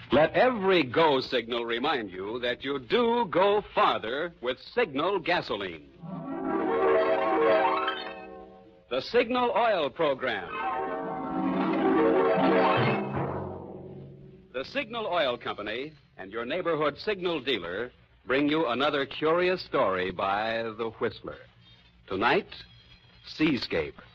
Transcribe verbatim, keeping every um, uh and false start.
Let every go signal remind you that you do go farther with Signal gasoline. The Signal Oil Program. The Signal Oil Company and your neighborhood Signal dealer bring you another curious story by The Whistler. Tonight, Seascape.